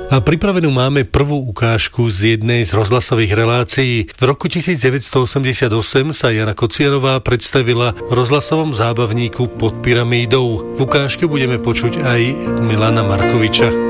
A pripravenú máme prvú ukážku z jednej z rozhlasových relácií. V roku 1988 sa Jana Kocianová predstavila v rozhlasovom zábavníku Pod pyramídou. V ukážke budeme počuť aj Milana Markoviča.